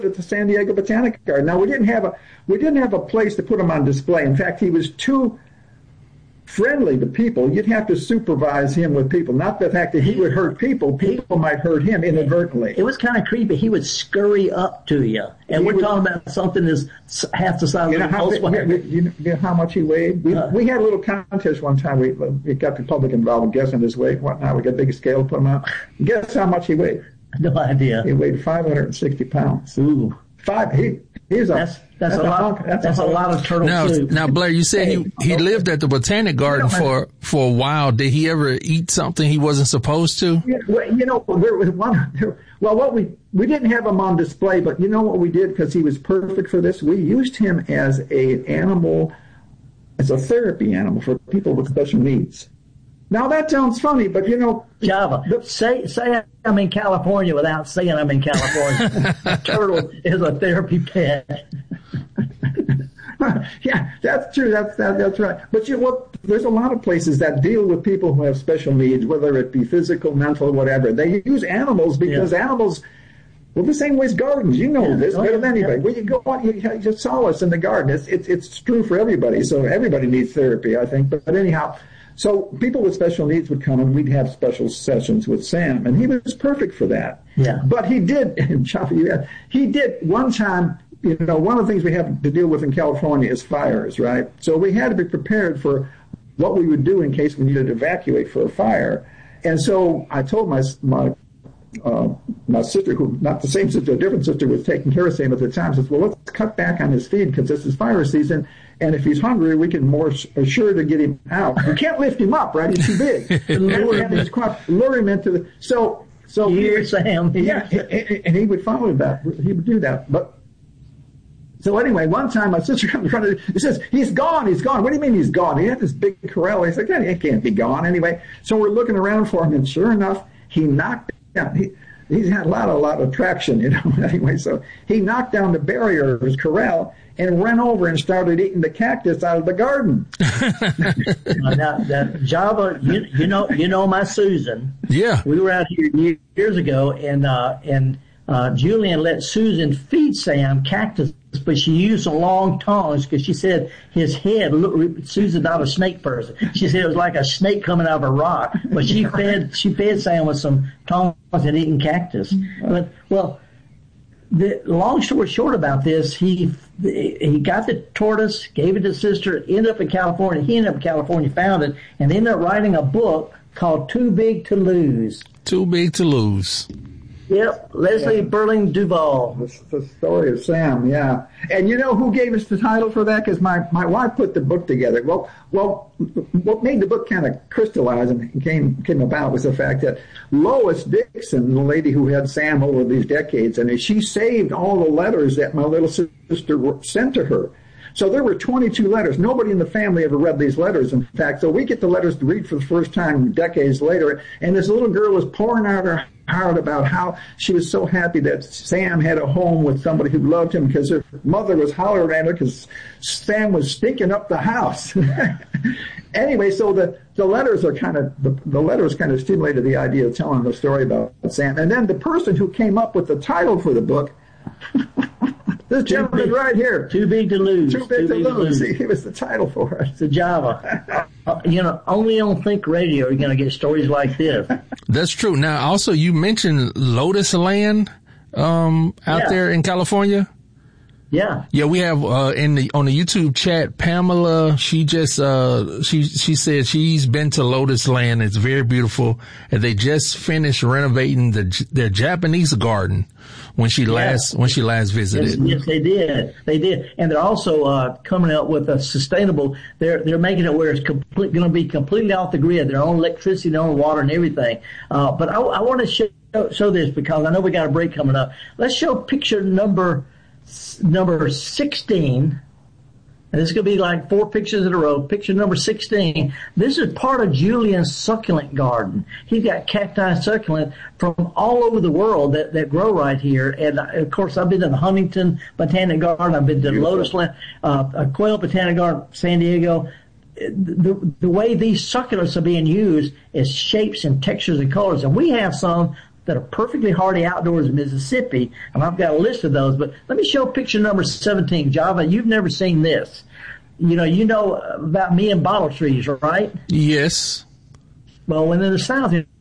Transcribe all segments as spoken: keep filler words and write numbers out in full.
at the San Diego Botanic Garden. Now we didn't have a we didn't have a place to put him on display. In fact, he was too friendly to people. You'd have to supervise him with people. Not the fact that he would hurt people. People might hurt him inadvertently. It was kind of creepy. He would scurry up to you. And he we're would, talking about something that's half the size you of know a how, Volkswagen. You know how much he weighed? We, uh, we had a little contest one time. We, we got the public involved in guessing his weight and whatnot. We got a big scale, put him out. Guess how much he weighed? No idea. He weighed five hundred sixty pounds. Ooh. Five. He, he's a... That's, That's, that's, a lot, hunk, that's, that's a, a lot of turtle now, soup. Now, Blair, you said he, he lived at the Botanic Garden for, for a while. Did he ever eat something he wasn't supposed to? Yeah, well, you know, there was one, there, well, what we, we didn't have him on display, but you know what we did because he was perfect for this? We used him as a animal, as a therapy animal for people with special needs. Now, that sounds funny, but, you know... Java, the, say say I'm in California without saying I'm in California. Turtle is a therapy pet. Yeah, that's true. That's that, that's right. But you know what? There's a lot of places that deal with people who have special needs, whether it be physical, mental, whatever. They use animals because yeah. animals... Well, the same way as gardens. You know yeah. this better than anybody. Yeah. When you go on, you, you saw us in the garden. It's, it's, it's true for everybody. So everybody needs therapy, I think. But, but anyhow... So people with special needs would come and we'd have special sessions with Sam, and he was perfect for that. Yeah. But he did, he did one time, you know, one of the things we have to deal with in California is fires, right? So we had to be prepared for what we would do in case we needed to evacuate for a fire. And so I told my my uh, my sister, who, not the same sister, a different sister, was taking care of Sam at the time, says, well, let's cut back on his feed because this is fire season. And if he's hungry, we can more sure to get him out. You can't lift him up, right? He's too big. lure, him lure him into the so so. Here, Sam. Yeah, and he would follow that. He would do that. But so anyway, one time my sister comes in front of it. He says, "He's gone. He's gone." What do you mean he's gone? He had this big corral. He's like, "Yeah, he can't be gone anyway." So we're looking around for him, and sure enough, he knocked down. He, He's had a lot, a lot of traction, you know. Anyway, so he knocked down the barrier of his corral and ran over and started eating the cactus out of the garden. now, now, Java, you, you know, you know my Susan. Yeah. We were out here years ago, and uh, and uh, Julian let Susan feed Sam cactus, but she used some long tongs because she said his head. Look, Susan's not a snake person. She said it was like a snake coming out of a rock. But she fed she fed Sam with some tongs and eating cactus. But well, the long story short about this, he he got the tortoise, gave it to his sister, ended up in California. He ended up in California, found it, and ended up writing a book called Too Big to Lose. Too Big to Lose. Yep, Leslie yeah. Burling Duval. The, the story of Sam, yeah. And you know who gave us the title for that? Because my, my wife put the book together. Well, well, what made the book kind of crystallize and came came about was the fact that Lois Dixon, the lady who had Sam over these decades, and she saved all the letters that my little sister sent to her. So there were twenty-two letters. Nobody in the family ever read these letters, in fact. So we get the letters to read for the first time decades later, and this little girl was pouring out her heart about how she was so happy that Sam had a home with somebody who loved him because her mother was hollering at her because Sam was stinking up the house. Anyway, so the, the letters are kind of, the, the letters kind of stimulated the idea of telling the story about Sam. And then the person who came up with the title for the book, this gentleman big, right here. Too Big to Lose. Too Big, too to, big lose. to Lose. He gave us the title for it. It's a Java. uh, you know, only on Think Radio are you going to get stories like this. That's true. Now, also, you mentioned Lotus Land um, out yeah. there in California. Yeah. Yeah, we have uh in the on the YouTube chat, Pamela, she just uh she she said she's been to Lotus Land. It's very beautiful. And they just finished renovating the their Japanese garden when she yeah. last when she last visited. Yes, yes, they did. They did. And they're also uh coming out with a sustainable they're they're making it where it's complete going to be completely off the grid, their own electricity, their own water and everything. Uh but I I want to show show this because I know we got a break coming up. Let's show picture number Number sixteen, and this is going to be like four pictures in a row. Picture number sixteen. This is part of Julian's succulent garden. He's got cacti succulent from all over the world that, that grow right here. And, of course, I've been to the Huntington Botanic Garden. I've been to Beautiful. Lotus Land, uh, Quail Botanic Garden, San Diego. The, the way these succulents are being used is shapes and textures and colors. And we have some that are perfectly hardy outdoors in Mississippi, and I've got a list of those. But let me show picture number seventeen. Java, you've never seen this. You know, you know about me and bottle trees, right? Yes. Well, when in the South, you're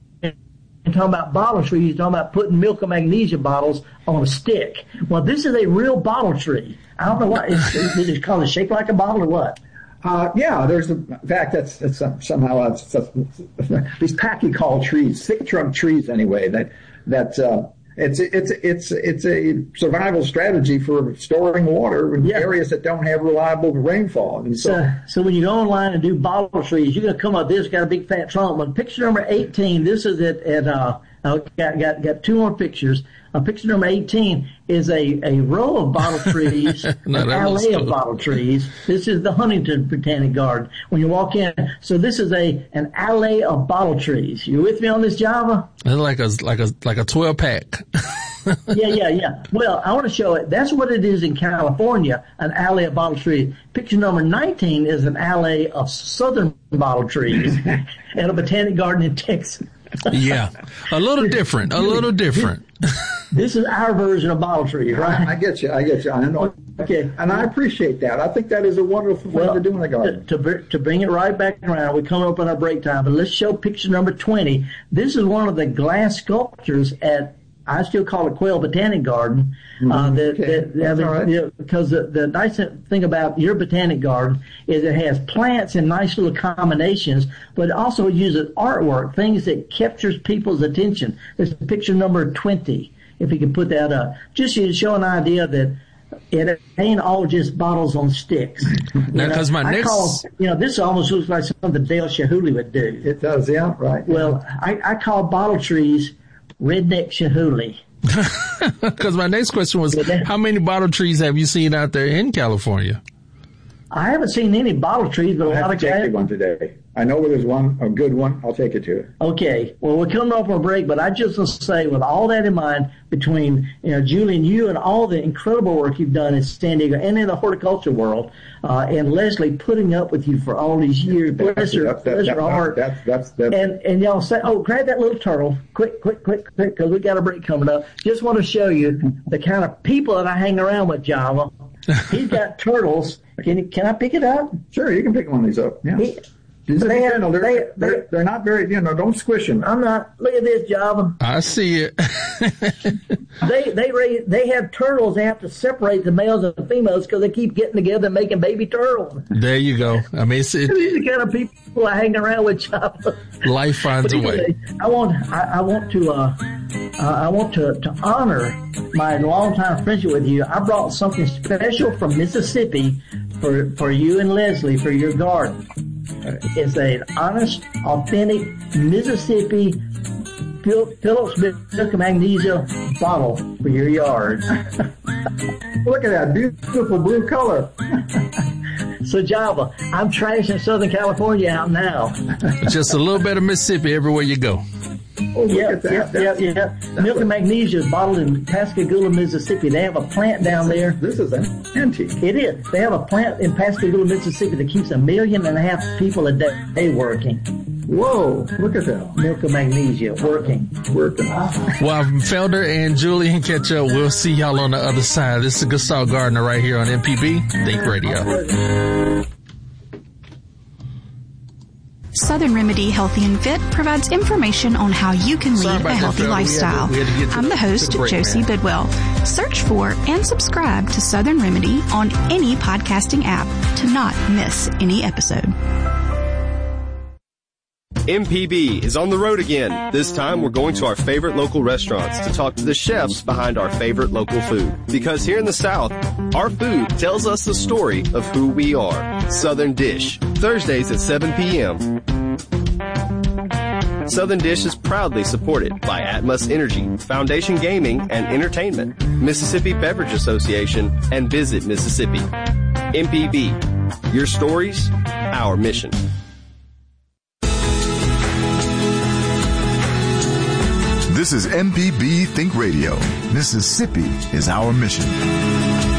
talking about bottle trees, you're talking about putting milk and magnesia bottles on a stick. Well, this is a real bottle tree. I don't know what, is, is it called, shaped like a bottle or what? Uh, yeah, there's a, in fact, that's, that's uh, somehow, uh, that's, that's, these pachycol trees, thick trunk trees anyway, that, that, uh, It's it's it's it's a survival strategy for storing water in yeah. areas that don't have reliable rainfall. And so, so, so when you go online and do bottle trees, you're gonna come up. This got a big fat trunk. But picture number eighteen. This is at at uh. I got got got two more pictures. Uh, picture number eighteen is a, a row of bottle trees, no, an alley of bottle trees. This is the Huntington Botanic Garden. When you walk in, so this is a an alley of bottle trees. You with me on this, Java? It's like a like a like a twelve pack. yeah, yeah, yeah. Well, I want to show it. That's what it is in California, an alley of bottle trees. Picture number nineteen is an alley of southern bottle trees at a botanic garden in Texas. Yeah, a little different, a little different. This is our version of bottle tree, right? I, I get you, I get you. I know. Okay, and I appreciate that. I think that is a wonderful well, thing to do in the garden. To, to, to bring it right back around, we're coming up on our break time, but let's show picture number twenty. This is one of the glass sculptures at, I still call it Quail Botanic Garden. Mm-hmm. Uh, that, okay. that, that, right. you know, because the, the nice thing about your botanic garden is it has plants in nice little combinations, but it also uses artwork, things that captures people's attention. This is picture number twenty, if you can put that up. Just to show an idea that it ain't all just bottles on sticks. Now, because my I next, call, you know, this almost looks like something Dale Chihuly would do. It does, yeah, right. Well, I, I call bottle trees Redneck Chihuly. Because my next question was, how many bottle trees have you seen out there in California? I haven't seen any bottle trees, but a I lot have of to take you one today. I know where there's one, a good one. I'll take it to you. Okay. Well, we're coming off a break, but I just want to say, with all that in mind, between you know Julie and you and all the incredible work you've done in San Diego and in the horticulture world, uh, and Leslie putting up with you for all these years, bless her, that's, bless her heart. That's, that's, that's, and and y'all say, oh, grab that little turtle, quick, quick, quick, quick, because we got a break coming up. Just want to show you the kind of people that I hang around with, Java. He's got turtles. Can you, can I pick it up? Sure, you can pick one of these up. Yeah. He, They have, they're, they, they're, they're not very, you know, don't squish them. I'm not. Look at this, Java. I see it. they they raise, they have turtles. They have to separate the males and the females because they keep getting together and making baby turtles. There you go. I mean, it's, it, these are the kind of people I hang around with, Java. Life finds a way. I want I, I want to uh, uh, I want to, to honor my longtime friendship with you. I brought something special from Mississippi for for you and Leslie for your garden. It's an honest, authentic Mississippi Phillips Milk and Magnesia bottle for your yard. Look at that beautiful blue color. So, Java, I'm trashing Southern California out now. Just a little bit of Mississippi everywhere you go. Oh, look yeah, at that. Yeah, yeah, yeah. Milk and Magnesia is bottled in Pascagoula, Mississippi. They have a plant down there. This is an antique. It is. They have a plant in Pascagoula, Mississippi that keeps a million and a half people a day working. Whoa, look at that. Milk and Magnesia, working. Working. Well, Felder and Julian catch up. We'll see y'all on the other side. This is Gustavo Gardner right here on M P B Think Radio. Southern Remedy Healthy and Fit provides information on how you can lead a healthy that, lifestyle. We had to, we had to I'm the, the host, break, Josie man. Bidwell. Search for and subscribe to Southern Remedy on any podcasting app to not miss any episode. M P B is on the road again. This time we're going to our favorite local restaurants to talk to the chefs behind our favorite local food. Because here in the South, our food tells us the story of who we are. Southern Dish, Thursdays at seven p.m. Southern Dish is proudly supported by Atmos Energy, Foundation Gaming and Entertainment, Mississippi Beverage Association, and Visit Mississippi. M P B, your stories, our mission. This is M P B Think Radio. Mississippi is our mission.